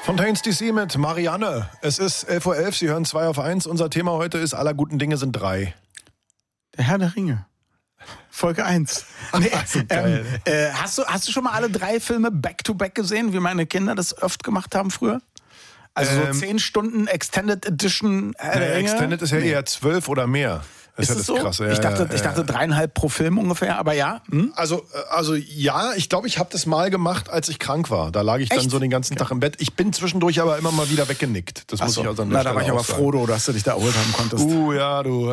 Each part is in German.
Fontaines DC mit Marianne. Es ist 11:11 Uhr, Sie hören 2 auf 1. Unser Thema heute ist, aller guten Dinge sind 3. Der Herr der Ringe. Folge 1. Nee, so geil. Hast du schon mal alle 3 Filme back-to-back gesehen, wie meine Kinder das oft gemacht haben früher? Also so 10 Stunden Extended Edition Herr der Ringe? Extended ist ja eher 12 oder mehr. Ist ja das das so? Krasse. Ja, ich dachte 3,5 pro Film ungefähr, aber ja. Also ja, ich glaube, ich habe das mal gemacht, als ich krank war. Da lag ich dann so den ganzen Tag im Bett. Ich bin zwischendurch aber immer mal wieder weggenickt. Das muss ich also an der Na, da war ich aber froh, dass du dich da erholt haben konntest. Ja, du.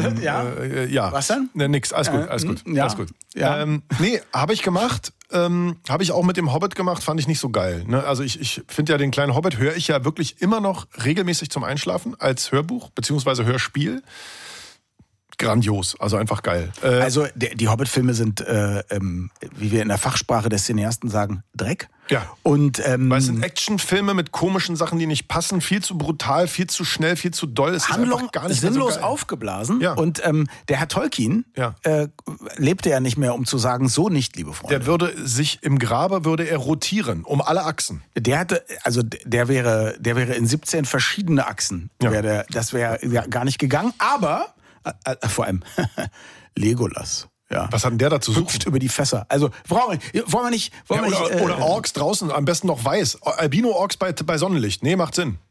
Ja. Was denn? Ne, nix, alles gut. Ja. Alles gut. Ja. Nee, habe ich gemacht. Habe ich auch mit dem Hobbit gemacht, fand ich nicht so geil. Ne? Also ich finde ja den kleinen Hobbit, höre ich ja wirklich immer noch regelmäßig zum Einschlafen als Hörbuch beziehungsweise Hörspiel. Grandios, also einfach geil. Also die Hobbit-Filme sind, wie wir in der Fachsprache des Cineasten sagen, Dreck. Ja. Und weil es sind Actionfilme mit komischen Sachen, die nicht passen, viel zu brutal, viel zu schnell, viel zu doll. Es Handlung ist einfach gar nicht mehr sinnlos so geil. aufgeblasen. Ja. Und der Herr Tolkien Ja. lebte ja nicht mehr, um zu sagen, so nicht, liebe Freunde. Der würde sich im Grabe rotieren, um alle Achsen. Der wäre in 17 verschiedene Achsen. Ja. Das wäre ja gar nicht gegangen. Aber vor allem Legolas. Ja. Was hat denn der dazu Hüpft über die Fässer. Also wollen wir nicht. Oder Orks draußen, am besten noch weiß. Albino-Orks bei Sonnenlicht. Nee, macht Sinn.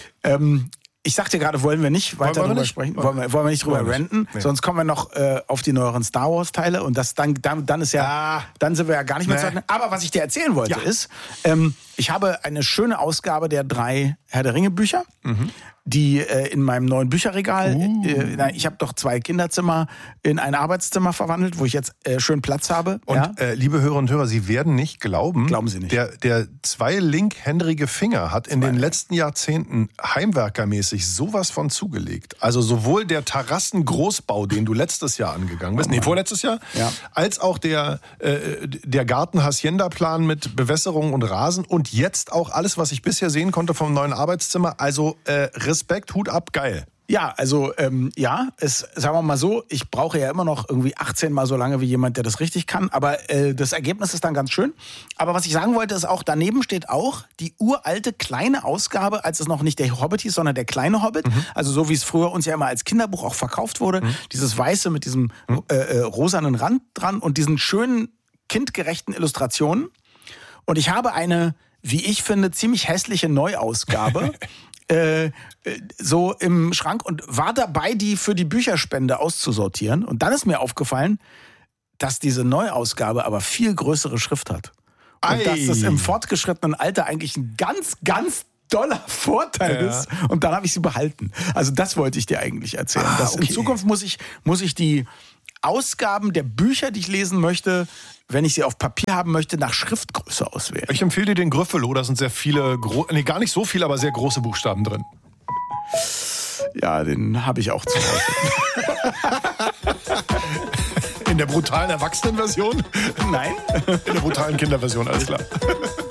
Ich sagte gerade, wollen wir nicht weiter drüber sprechen? Wollen wir nicht drüber ranten? Nee. Sonst kommen wir noch auf die neueren Star Wars Teile und das dann ist ja, dann sind wir ja gar nicht mehr zu halten. Aber was ich dir erzählen wollte ist, ich habe eine schöne Ausgabe der 3 Herr der Ringe Bücher, die in meinem neuen Bücherregal, ich habe doch 2 Kinderzimmer in ein Arbeitszimmer verwandelt, wo ich jetzt schön Platz habe. Und liebe Hörer und Hörer, Sie werden nicht glauben, glauben Sie nicht. Der 2 linkhändige Finger hat in den letzten Jahrzehnten heimwerkermäßig sowas von zugelegt. Also sowohl der Terrassengroßbau, den du letztes Jahr angegangen bist, vorletztes Jahr, als auch der Garten-Hacienda-Plan mit Bewässerung und Rasen und jetzt auch alles, was ich bisher sehen konnte vom neuen Arbeitszimmer. Also Respekt, Hut ab, geil. Ja, also sagen wir mal so, ich brauche ja immer noch irgendwie 18 Mal so lange wie jemand, der das richtig kann, aber das Ergebnis ist dann ganz schön. Aber was ich sagen wollte, ist auch, daneben steht auch die uralte kleine Ausgabe, als es noch nicht der Hobbit hieß, sondern der kleine Hobbit. Also so wie es früher uns ja immer als Kinderbuch auch verkauft wurde. Dieses Weiße mit diesem rosanen Rand dran und diesen schönen kindgerechten Illustrationen. Und ich habe eine, wie ich finde, ziemlich hässliche Neuausgabe so im Schrank und war dabei, die für die Bücherspende auszusortieren. Und dann ist mir aufgefallen, dass diese Neuausgabe aber viel größere Schrift hat. Und dass das im fortgeschrittenen Alter eigentlich ein ganz, ganz doller Vorteil ist. Und dann habe ich sie behalten. Also das wollte ich dir eigentlich erzählen. In Zukunft muss ich die Ausgaben der Bücher, die ich lesen möchte, wenn ich sie auf Papier haben möchte, nach Schriftgröße auswählen. Ich empfehle dir den Gryffalo, da sind sehr viele, gar nicht so viele, aber sehr große Buchstaben drin. Ja, den habe ich auch zu Hause. In der brutalen Erwachsenenversion? Nein. In der brutalen Kinderversion, alles klar.